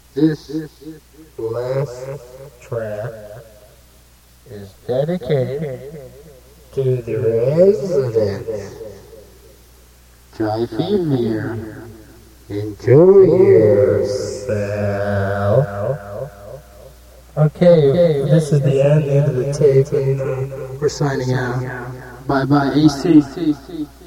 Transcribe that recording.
This last track is dedicated to the residents. Trifemere. Enjoy yourself. Okay, this is the end of the tape, and we're signing out. Bye bye, AC.